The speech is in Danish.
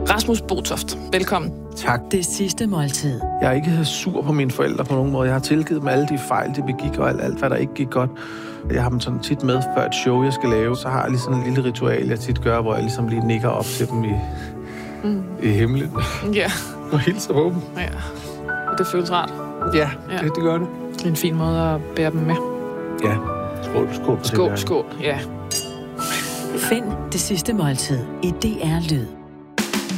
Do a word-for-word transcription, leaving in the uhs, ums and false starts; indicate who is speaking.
Speaker 1: Rasmus Botoft, velkommen.
Speaker 2: Tak.
Speaker 3: Det sidste måltid.
Speaker 2: Jeg er ikke sur på mine forældre på nogen måde. Jeg har tilgivet dem alle de fejl, de begik, og alt, alt hvad der ikke gik godt. Jeg har dem sådan tit med før et show, jeg skal lave. Så har jeg lige sådan en lille ritual, jeg tit gør, hvor jeg ligesom lige nikker op til dem i, mm. i himlen.
Speaker 1: Ja.
Speaker 2: Og hilser på dem.
Speaker 1: Ja. Det føles rart.
Speaker 2: Ja, ja. Det, det gør det.
Speaker 1: Det er en fin måde at bære dem med.
Speaker 2: Ja. Skål, skål.
Speaker 1: Skål, skål, ja.
Speaker 3: Find Det sidste måltid i D R Lyd.